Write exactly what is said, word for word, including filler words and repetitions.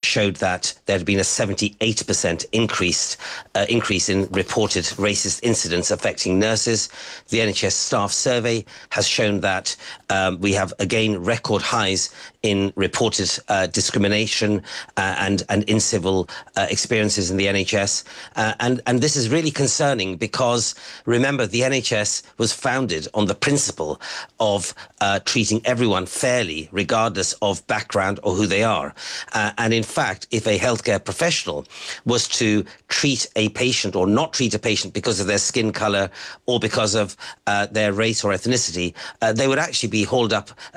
showed that there had been a seventy-eight percent increase, uh, increase in reported racist incidents affecting nurses. The N H S staff survey has shown that um, we have, again, record highs in reported uh, discrimination uh, and, and in civil uh, experiences in the N H S. Uh, and, and this is really concerning because, remember, the N H S was founded on the principle of uh, treating everyone fairly, regardless of background or who they are. Uh, and in fact, if a healthcare professional was to treat a patient or not treat a patient because of their skin color or because of uh, their race or ethnicity, uh, they would actually be hauled up